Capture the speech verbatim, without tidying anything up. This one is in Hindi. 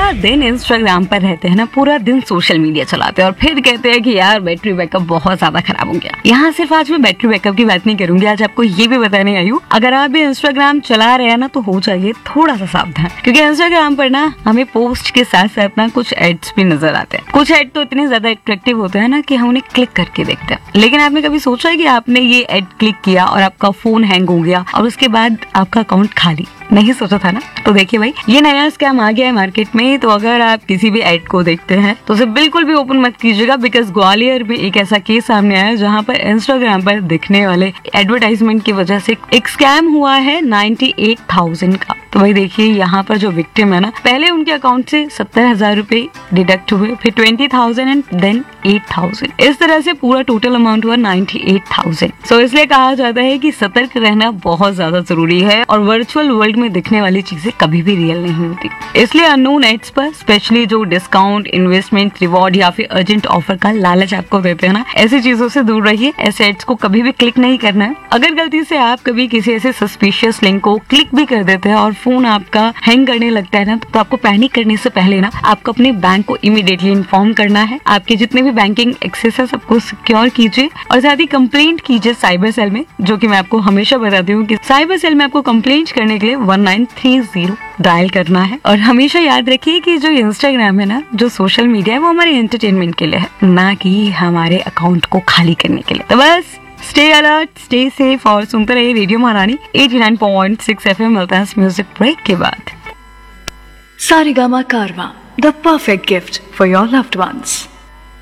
पूरा दिन इंस्टाग्राम पर रहते हैं ना, पूरा दिन सोशल मीडिया चलाते हैं और फिर कहते हैं कि यार बैटरी बैकअप बहुत ज्यादा खराब हो गया। यहाँ सिर्फ आज मैं बैटरी बैकअप की बात नहीं करूंगी, आज आपको ये भी बताने आई हूँ, अगर आप भी इंस्टाग्राम चला रहे हैं ना तो हो जाइए थोड़ा सा सावधान, क्योंकि इंस्टाग्राम पर ना हमें पोस्ट के साथ साथ ना कुछ एड्स भी नजर आते हैं। कुछ एड तो इतने ज्यादा अट्रैक्टिव होते हैं ना कि हम उन्हें क्लिक करके देखते हैं। लेकिन आपने कभी सोचा है कि आपने ये एड क्लिक किया और आपका फोन हैंग हो गया और उसके बाद आपका अकाउंट खाली? नहीं सोचा था ना? तो देखिए भाई, ये नया स्कैम आ गया है मार्केट में। तो अगर आप किसी भी एड को देखते हैं तो उसे बिल्कुल भी ओपन मत कीजिएगा, बिकॉज ग्वालियर में एक ऐसा केस सामने आया जहां पर इंस्टाग्राम पर दिखने वाले एडवर्टाइजमेंट की वजह से एक स्कैम हुआ है नाइन्टी एट थाउजेंड का। तो भाई देखिए, यहाँ पर जो विक्टिम है ना, पहले उनके अकाउंट से सत्तर हजार रूपए डिडक्ट हुए, फिर twenty thousand and then eight thousand, इस तरह से पूरा टोटल अमाउंट हुआ नाइन्टी एट थाउजेंड। सो इसलिए कहा जाता है कि सतर्क रहना बहुत ज्यादा जरूरी है और वर्चुअल वर्ल्ड में दिखने वाली चीजें कभी भी रियल नहीं होती। इसलिए अननोन एड्स पर, स्पेशली जो डिस्काउंट, इन्वेस्टमेंट, रिवॉर्ड या फिर अर्जेंट ऑफर का लालच आपको देते हैं ना, ऐसी चीजों से दूर रहिए। ऐसे एड्स को कभी भी क्लिक नहीं करना है। अगर गलती से आप कभी किसी ऐसे सस्पिशियस लिंक को क्लिक भी कर देते हैं और फोन आपका हैंग करने लगता है ना, तो आपको पैनिक करने से पहले ना आपको अपने बैंक को इमीडिएटली इन्फॉर्म करना है। आपके जितने भी बैंकिंग एक्सेस है सबको सिक्योर कीजिए और साथ ही कंप्लेंट कीजिए साइबर सेल में, जो कि मैं आपको हमेशा बताती हूँ कि साइबर सेल में आपको कंप्लेंट करने के लिए one nine three zero dial करना है। और हमेशा याद रखिए कि जो इंस्टाग्राम है ना, जो सोशल मीडिया है, वो हमारे एंटरटेनमेंट के लिए है, ना कि हमारे अकाउंट को खाली करने के लिए। तो बस स्टे अलर्ट, स्टे सेफ और सुनते रहिए रेडियो महारानी eighty nine point six FM. मिलता है म्यूजिक ब्रेक के बाद। सारेगामा कारवां, the perfect gift for your loved ones.